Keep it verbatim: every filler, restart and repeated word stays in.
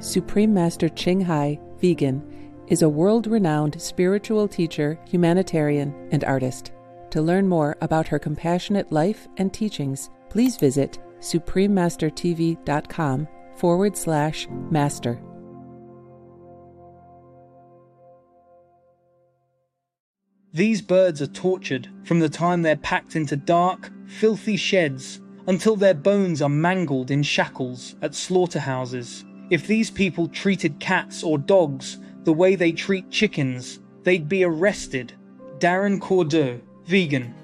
Supreme Master Ching Hai, vegan, is a world-renowned spiritual teacher, humanitarian, and artist. To learn more about her compassionate life and teachings, please visit suprememastertv.com forward slash master. These birds are tortured from the time they're packed into dark, filthy sheds until their bones are mangled in shackles at slaughterhouses. If these people treated cats or dogs the way they treat chickens, they'd be arrested. Darren Cordeau, vegan.